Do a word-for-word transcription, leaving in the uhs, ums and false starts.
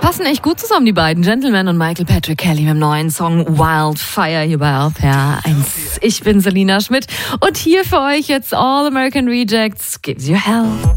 passen echt gut zusammen, die beiden. Gentleman und Michael Patrick Kelly mit dem neuen Song Wildfire hier bei R P R eins. Ich bin Selina Schmidt und hier für euch jetzt All American Rejects Gives You Hell.